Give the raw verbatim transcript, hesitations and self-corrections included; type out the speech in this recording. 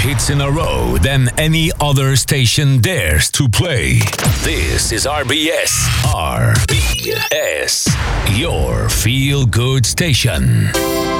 hits in a row than any other station dares to play. This is R B S. R B S, your feel good station.